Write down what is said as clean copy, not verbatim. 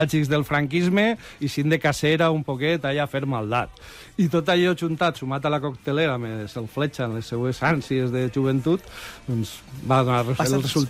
nostàlgics del franquisme i sent de cacera un poquet allà a fer maldat. I tot allò juntat, sumat a la coctelera, més el Fletxa, en les seues ànsies de joventut, doncs va donar el resultat.